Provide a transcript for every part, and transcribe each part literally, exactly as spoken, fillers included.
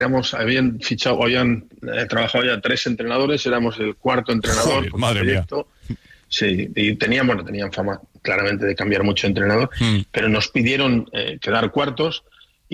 Habíamos, habían fichado, habían eh, trabajado ya tres entrenadores, éramos el cuarto entrenador. Joder, madre mía. Sí, y tenían, bueno, tenían fama claramente de cambiar mucho de entrenador, mm. pero nos pidieron eh, quedar cuartos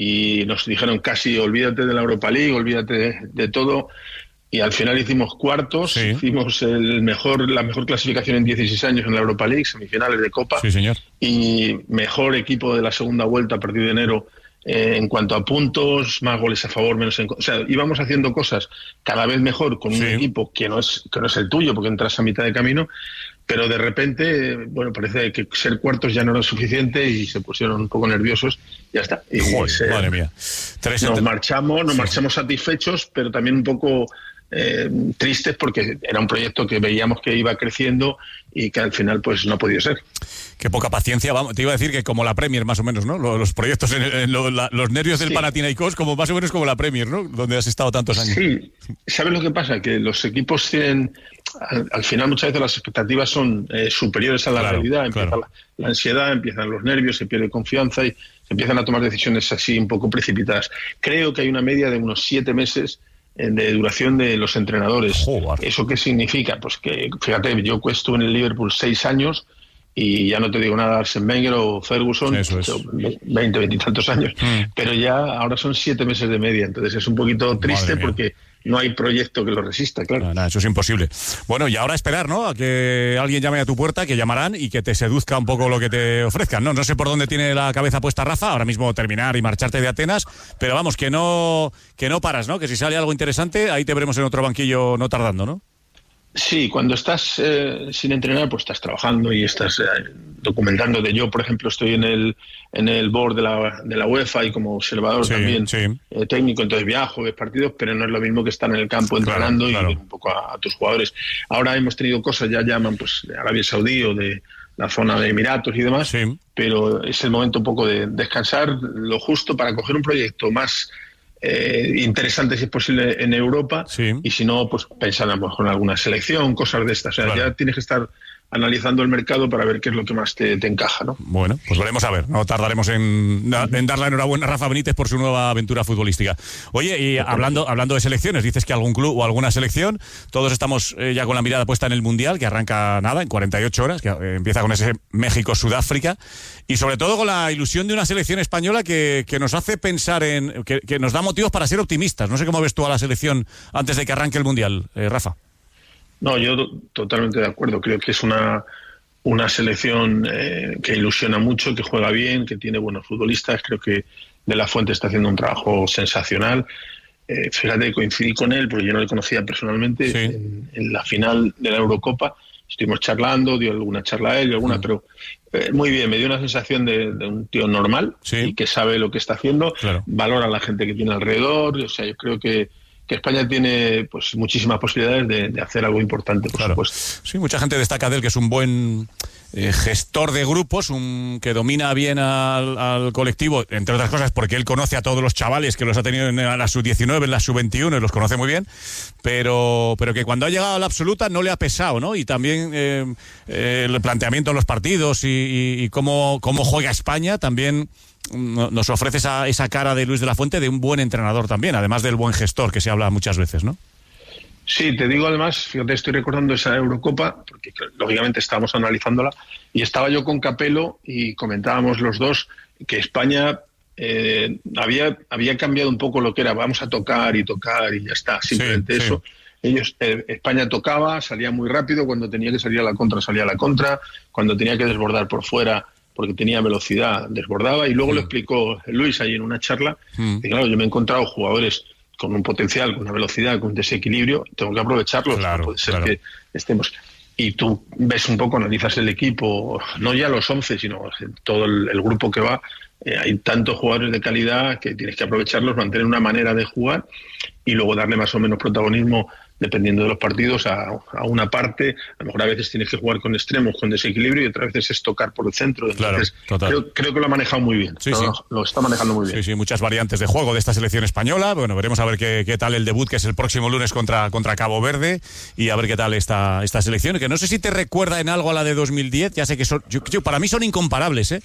y nos dijeron casi olvídate de la Europa League, olvídate de, de todo. Y al final hicimos cuartos, sí. hicimos el mejor, la mejor clasificación en dieciséis años en la Europa League, semifinales de Copa. Sí, señor. Y mejor equipo de la segunda vuelta a partir de enero eh, en cuanto a puntos, más goles a favor, menos en... O sea, íbamos haciendo cosas cada vez mejor con sí. un equipo que no es que no es el tuyo, porque entras a mitad de camino, pero de repente, bueno, parece que ser cuartos ya no era suficiente y se pusieron un poco nerviosos y ya está. Y Joder, se, madre mía. Tres nos entre... marchamos, nos sí. marchamos satisfechos, pero también un poco... Eh, tristes porque era un proyecto que veíamos que iba creciendo y que al final pues no ha podido ser. Qué poca paciencia, vamos, te iba a decir que como la Premier más o menos, ¿no? Los, los proyectos, en, en lo, la, los nervios del sí. Panathinaikos como más o menos como la Premier, ¿no? Donde has estado tantos años. Sí, ¿sabes lo que pasa? Que los equipos tienen, al, al final muchas veces las expectativas son eh, superiores a la claro, realidad, empieza claro. la, la ansiedad, empiezan los nervios, se pierde confianza y se empiezan a tomar decisiones así un poco precipitadas. Creo que hay una media de unos siete meses de duración de los entrenadores. Joder. ¿Eso qué significa? Pues que, fíjate, yo estuve en el Liverpool seis años y ya no te digo nada Arsene Wenger o Ferguson, Eso es. veinte, veintitantos años, mm. pero ya ahora son siete meses de media, entonces es un poquito triste porque no hay proyecto que lo resista, claro. No, no, eso es imposible. Bueno, y ahora esperar, ¿no? A que alguien llame a tu puerta, que llamarán y que te seduzca un poco lo que te ofrezcan, ¿no? No sé por dónde tiene la cabeza puesta Rafa, ahora mismo terminar y marcharte de Atenas, pero vamos, que no, que no paras, ¿no? Que si sale algo interesante, ahí te veremos en otro banquillo no tardando, ¿no? Sí, cuando estás eh, sin entrenar, pues estás trabajando y estás eh, documentándote. Yo, por ejemplo, estoy en el en el board de la, de la UEFA y como observador sí, también sí. Eh, técnico, entonces viajo, ves partidos, pero no es lo mismo que estar en el campo entrenando claro, claro. y un poco a, a tus jugadores. Ahora hemos tenido cosas, ya llaman pues de Arabia Saudí o de la zona de Emiratos y demás, sí. pero es el momento un poco de descansar lo justo para coger un proyecto más... Eh, interesante si es posible en Europa sí. y si no pues pensar a lo mejor en alguna selección, cosas de estas, o sea, claro. ya tienes que estar analizando el mercado para ver qué es lo que más te, te encaja, ¿no? Bueno, pues veremos a ver, no tardaremos en, en dar la enhorabuena a Rafa Benítez por su nueva aventura futbolística. Oye, y hablando, hablando de selecciones, dices que algún club o alguna selección, todos estamos eh, ya con la mirada puesta en el Mundial, que arranca nada, en cuarenta y ocho horas, que eh, empieza con ese México-Sudáfrica, y sobre todo con la ilusión de una selección española que, que nos hace pensar en, que, que nos da motivos para ser optimistas. No sé cómo ves tú a la selección antes de que arranque el Mundial, eh, Rafa. No, yo totalmente de acuerdo. Creo que es una, una selección eh, que ilusiona mucho, que juega bien, que tiene buenos futbolistas. Creo que De La Fuente está haciendo un trabajo sensacional. Eh, fíjate, coincidí con él, porque yo no le conocía personalmente, sí. en, en la final de la Eurocopa. Estuvimos charlando, dio alguna charla a él, alguna, mm. pero eh, muy bien, me dio una sensación de, de un tío normal sí. y que sabe lo que está haciendo, claro. valora a la gente que tiene alrededor. O sea, yo creo que que España tiene pues muchísimas posibilidades de, de hacer algo importante, por claro. supuesto. Sí, mucha gente destaca de él que es un buen eh, gestor de grupos, un que domina bien al, al colectivo, entre otras cosas porque él conoce a todos los chavales que los ha tenido en la sub diecinueve, en la sub veintiuno, y los conoce muy bien, pero pero que cuando ha llegado a la absoluta no le ha pesado, ¿no? Y también eh, eh, el planteamiento de los partidos y, y, y cómo, cómo juega España también nos ofrece esa, esa cara de Luis de la Fuente de un buen entrenador también, además del buen gestor que se habla muchas veces, ¿no? Sí, te digo además, fíjate, estoy recordando esa Eurocopa, porque lógicamente estábamos analizándola, y estaba yo con Capello y comentábamos los dos que España eh, había, había cambiado un poco lo que era, vamos a tocar y tocar y ya está, simplemente sí, eso. Sí. Ellos, eh, España tocaba, salía muy rápido, cuando tenía que salir a la contra, salía a la contra, cuando tenía que desbordar por fuera, porque tenía velocidad, desbordaba, y luego mm. lo explicó Luis ahí en una charla, mm. y claro, yo me he encontrado jugadores con un potencial, con una velocidad, con un desequilibrio, tengo que aprovecharlos, claro, no puede ser claro. que estemos... Y tú ves un poco, analizas el equipo, no ya los once, sino todo el, el grupo que va, eh, hay tantos jugadores de calidad que tienes que aprovecharlos, mantener una manera de jugar y luego darle más o menos protagonismo dependiendo de los partidos a, a una parte. A lo mejor a veces tienes que jugar con extremos, con desequilibrio, y otras veces es tocar por el centro. Entonces, claro, creo, creo que lo ha manejado muy bien. Sí, lo, sí. lo está manejando muy bien. Sí, sí, muchas variantes de juego de esta selección española. Bueno, veremos a ver qué, qué tal el debut, que es el próximo lunes contra, contra Cabo Verde, y a ver qué tal esta, esta selección, que no sé si te recuerda en algo a la de dos mil diez. Ya sé que son, yo, yo, para mí son incomparables, ¿eh?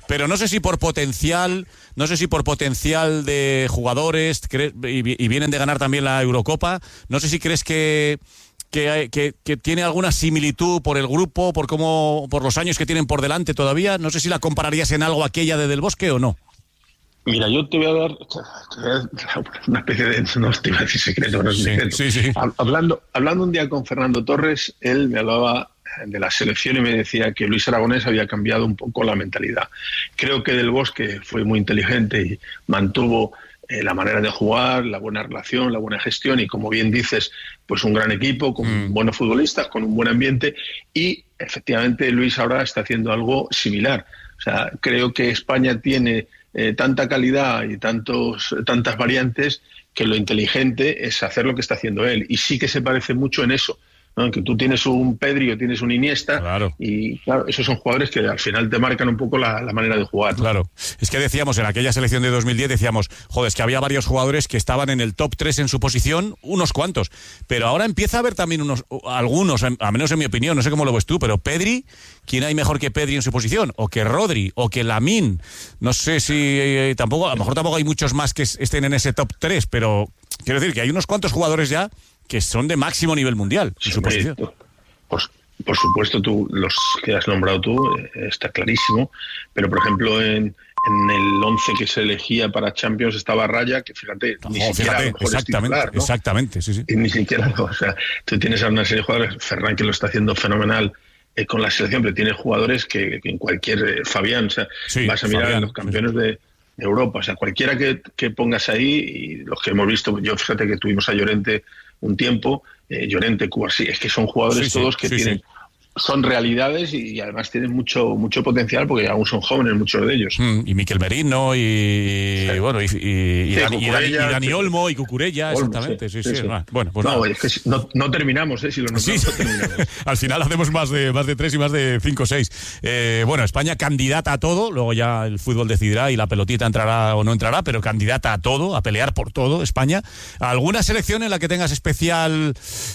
pero no sé si por potencial, no sé si por potencial de jugadores, y, y vienen de ganar también la Eurocopa, no sé si crees que, que, que, que tiene alguna similitud por el grupo, por cómo, por los años que tienen por delante todavía, no sé si la compararías en algo aquella de Del Bosque o no. Mira, yo te voy a dar, te voy a dar una especie de, no te iba a decir secreto, no es sí, secreto. Sí, sí. Hablando, hablando un día con Fernando Torres, él me hablaba de la selección y me decía que Luis Aragonés había cambiado un poco la mentalidad. Creo que Del Bosque fue muy inteligente y mantuvo eh, la manera de jugar, la buena relación, la buena gestión y, como bien dices, pues un gran equipo, con mm. buenos futbolistas, con un buen ambiente, y efectivamente Luis ahora está haciendo algo similar. O sea, creo que España tiene Eh, tanta calidad y tantos, tantas variantes que lo inteligente es hacer lo que está haciendo él. Y sí que se parece mucho en eso, ¿no? Que tú tienes un Pedri o tienes un Iniesta, claro. y claro, esos son jugadores que al final te marcan un poco la, la manera de jugar, ¿no? Claro, es que decíamos en aquella selección de dos mil diez, decíamos, joder, es que había varios jugadores que estaban en el top tres en su posición, unos cuantos, pero ahora empieza a haber también unos, algunos, a menos en mi opinión, no sé cómo lo ves tú, pero Pedri, ¿quién hay mejor que Pedri en su posición? O que Rodri, o que Lamine, no sé si eh, tampoco, a lo mejor tampoco hay muchos más que estén en ese top tres, pero quiero decir que hay unos cuantos jugadores ya que son de máximo nivel mundial en su posición. Pues, por supuesto, tú los que has nombrado tú, eh, está clarísimo, pero por ejemplo en, en el once que se elegía para Champions estaba Raya, que fíjate, no, ni siquiera fíjate, a lo mejor exactamente, es titular, ¿no? Exactamente, sí, sí. Y ni siquiera, o sea, tú tienes a una serie de jugadores, Ferran que lo está haciendo fenomenal eh, con la selección, pero tiene jugadores que, que en cualquier, eh, Fabián, o sea, sí, vas a mirar Fabián, a los campeones sí. de, de Europa, o sea, cualquiera que, que pongas ahí, y los que hemos visto, yo fíjate que tuvimos a Llorente un tiempo, eh, Llorente, Cubarsí, es que son jugadores sí, todos sí, que sí, tienen, sí. son realidades y además tienen mucho mucho potencial porque aún son jóvenes muchos de ellos. Mm, y Miquel Merino y, sí. y bueno y, y, y, sí, Dani, y, Dani, y Dani Olmo y Cucurella, Olmo, exactamente. Sí, sí, sí, sí. Ah, bueno, pues no, nada. es que no, no terminamos, ¿eh? Si lo nombramos, no terminamos. Al final hacemos más de más de tres y más de cinco o seis. Eh, bueno, España candidata a todo, luego ya el fútbol decidirá y la pelotita entrará o no entrará, pero candidata a todo, a pelear por todo, España. ¿Alguna selección en la que tengas especial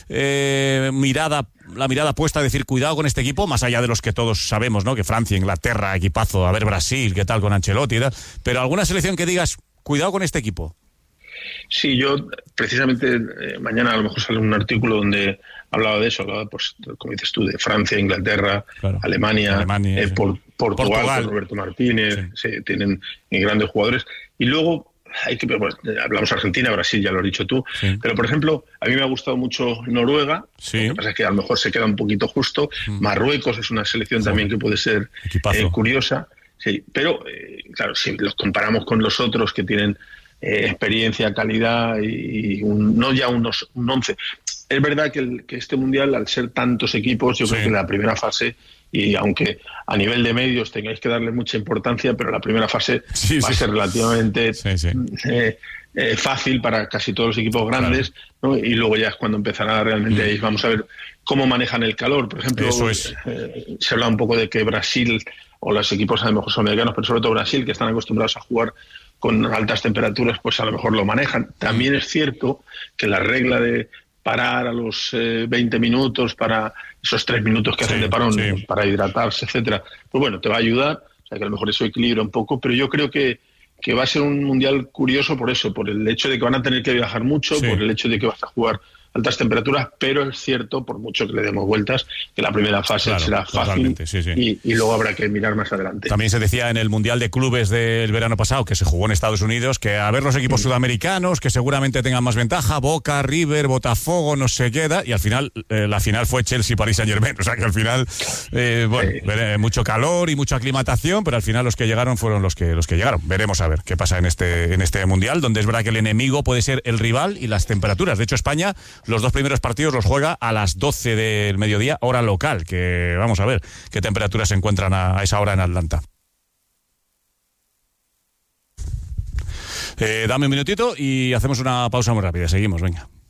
eh, mirada, la mirada puesta a decir cuidado con este equipo, más allá de los que todos sabemos, ¿no? Que Francia, Inglaterra, equipazo, a ver Brasil, qué tal con Ancelotti y tal, pero alguna selección que digas cuidado con este equipo? Sí, yo precisamente eh, mañana a lo mejor sale un artículo donde hablaba de eso, hablaba, pues, como dices tú, de Francia, Inglaterra, claro. Alemania, Alemania eh, sí. por, Portugal, Portugal, con Roberto Martínez, sí. Sí, tienen grandes jugadores. Y luego hay que, bueno, hablamos Argentina, Brasil, ya lo has dicho tú, sí. Pero por ejemplo, a mí me ha gustado mucho Noruega, sí. Lo que pasa es que a lo mejor se queda un poquito justo. Mm. Marruecos es una selección sí. también que puede ser eh, curiosa, sí, pero eh, claro, si los comparamos con los otros que tienen eh, experiencia, calidad y, y un, no ya unos un once. Es verdad que, el, que este mundial, al ser tantos equipos, yo sí. creo que la primera fase, y aunque a nivel de medios tengáis que darle mucha importancia, pero la primera fase sí, va sí. a ser relativamente sí, sí. Eh, eh, fácil para casi todos los equipos grandes, claro. ¿no? Y luego ya es cuando empezará realmente, mm. ahí vamos a ver cómo manejan el calor. Por ejemplo, Eso es. eh, se habla un poco de que Brasil, o los equipos a lo mejor son americanos, pero sobre todo Brasil, que están acostumbrados a jugar con altas temperaturas, pues a lo mejor lo manejan. También es cierto que la regla de parar a los eh, veinte minutos para esos tres minutos que sí, hacen de parón sí. para hidratarse, etcétera, pues bueno, te va a ayudar, o sea que a lo mejor eso equilibra un poco, pero yo creo que, que va a ser un mundial curioso por eso, por el hecho de que van a tener que viajar mucho, sí. por el hecho de que vas a jugar altas temperaturas, pero es cierto, por mucho que le demos vueltas, que la primera fase claro, será fácil sí, sí. Y, y luego habrá que mirar más adelante. También se decía en el Mundial de Clubes del verano pasado, que se jugó en Estados Unidos, que a ver los equipos sí. sudamericanos, que seguramente tengan más ventaja, Boca, River, Botafogo, no sé qué, y al final, eh, la final fue Chelsea-Paris Saint-Germain, o sea que al final, eh, bueno, sí. mucho calor y mucha aclimatación, pero al final los que llegaron fueron los que los que llegaron. Veremos a ver qué pasa en este, en este Mundial, donde es verdad que el enemigo puede ser el rival y las temperaturas. De hecho, España los dos primeros partidos los juega a las doce del mediodía, hora local, que vamos a ver qué temperaturas se encuentran a, a esa hora en Atlanta. Eh, dame un minutito y hacemos una pausa muy rápida. Seguimos, venga.